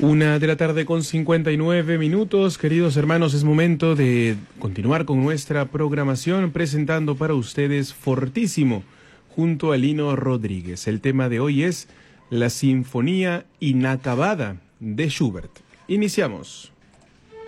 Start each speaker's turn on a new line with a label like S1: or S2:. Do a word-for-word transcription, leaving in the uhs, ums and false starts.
S1: Una de la tarde con cincuenta y nueve minutos, queridos hermanos, es momento de continuar con nuestra programación presentando para ustedes Fortísimo junto a Lino Rodríguez. El tema de hoy es la Sinfonía Inacabada de Schubert. Iniciamos.